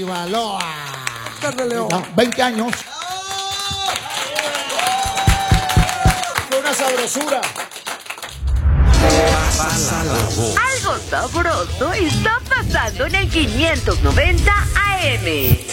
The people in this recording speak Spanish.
Baloa. Carlos León. No, 20 años. Fue una sabrosura. Pasa la voz. Algo sabroso está pasando en el 590 AM.